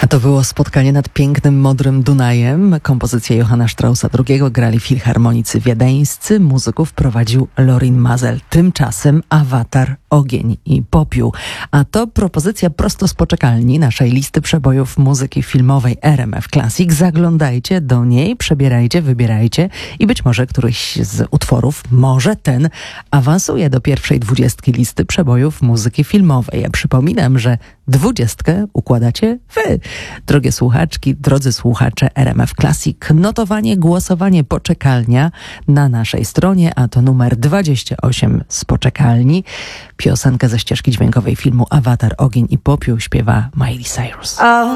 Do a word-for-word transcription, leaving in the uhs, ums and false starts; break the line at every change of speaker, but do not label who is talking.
A to było spotkanie nad pięknym, modrym Dunajem. Kompozycję Johanna Straussa drugiego grali filharmonicy wiedeńscy. Muzyków prowadził Lorin Maazel. Tymczasem Awatar, ogień i popiół. A to propozycja prosto z poczekalni naszej listy przebojów muzyki filmowej R M F Classic. Zaglądajcie do niej, przebierajcie, wybierajcie i być może któryś z utworów, może ten, awansuje do pierwszej dwudziestki listy przebojów muzyki filmowej. Ja przypominam, że dwudziestkę układacie wy. Drogie słuchaczki, drodzy słuchacze R M F Classic, notowanie, głosowanie, poczekalnia na naszej stronie, a to numer dwadzieścia osiem z poczekalni. Piosenkę ze ścieżki dźwiękowej filmu Awatar, ogień i popiół śpiewa Miley Cyrus.